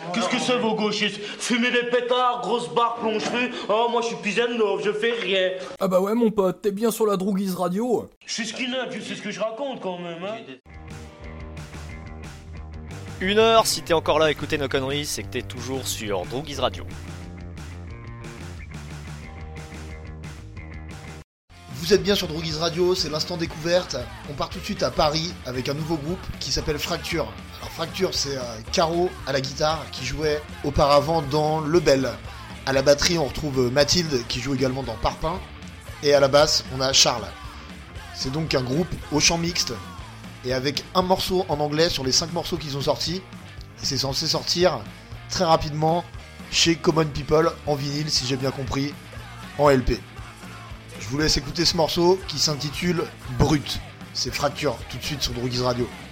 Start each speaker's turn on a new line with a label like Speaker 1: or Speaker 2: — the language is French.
Speaker 1: Qu'est-ce que c'est vos gauchistes? Fumer des pétards, grosse barre, plonge-feu. Oh, moi je suis Pisanov, je fais rien.
Speaker 2: Ah bah ouais mon pote, t'es bien sur la Droguise Radio.
Speaker 1: Je suis skinhead, tu sais ce que je raconte quand même, hein.
Speaker 3: 1 heure, si t'es encore là à écouter nos conneries, c'est que t'es toujours sur Droguise Radio.
Speaker 4: Vous êtes bien sur Droguise Radio, c'est l'instant découverte. On part tout de suite à Paris avec un nouveau groupe qui s'appelle Fracture. Alors Fracture, c'est Caro à la guitare qui jouait auparavant dans Le Bel. À la batterie, on retrouve Mathilde qui joue également dans Parpaing. Et à la basse, on a Charles. C'est donc un groupe au chant mixte et avec un morceau en anglais sur les 5 morceaux qu'ils ont sortis. Et c'est censé sortir très rapidement chez Common People en vinyle, si j'ai bien compris, en LP. Je vous laisse écouter ce morceau qui s'intitule Brut. C'est Fracture, tout de suite sur Droguise Radio.